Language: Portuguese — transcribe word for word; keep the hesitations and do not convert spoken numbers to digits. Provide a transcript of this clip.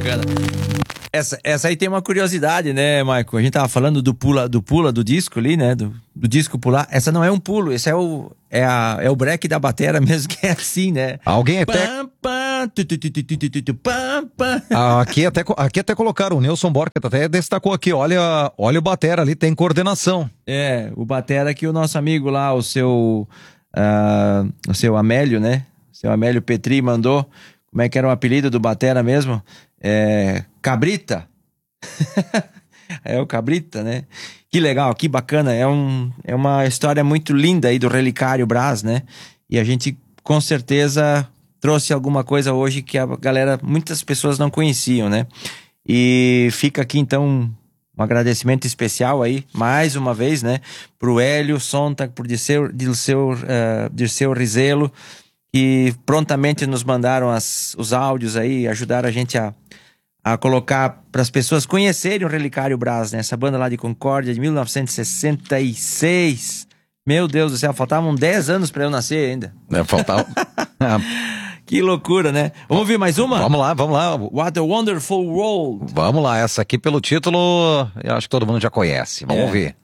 bacana. Essa, essa aí tem uma curiosidade, né, Michael? A gente tava falando do pula do, pula do disco ali, né? Do, do disco pular. Essa não é um pulo, esse é o, é a, é o break da batera mesmo, que é assim, né? Alguém até... Pam, pam, tu, tu, tu, tu, tu, tu, tu, pam, pam. Aqui até, aqui até colocaram, o Nelson Borca até destacou aqui, olha, olha o batera ali, tem coordenação. É, o batera que o nosso amigo lá, o seu, uh, o seu Amélio, né? O seu Amélio Petri mandou. Como é que era o apelido do batera mesmo? É... Cabrita. É o Cabrita, né? Que legal, que bacana. É, um, é uma história muito linda aí do Relicário Brás, né? E a gente, com certeza, trouxe alguma coisa hoje que a galera, muitas pessoas não conheciam, né? E fica aqui, então, um agradecimento especial aí, mais uma vez, né? Pro Hélio Sontag, pro Dirceu, Dirceu, uh, Dirceu Rizelo, que prontamente nos mandaram as, os áudios aí, ajudaram a gente a, a colocar para as pessoas conhecerem o Relicário Brás, né? Essa banda lá de Concórdia, de mil novecentos e sessenta e seis. Meu Deus do céu, faltavam dez anos para eu nascer ainda. É, faltava... Que loucura, né? Vamos ouvir mais uma? Vamos lá, vamos lá. What a Wonderful World. Vamos lá, essa aqui pelo título, eu acho que todo mundo já conhece. Vamos É. ouvir.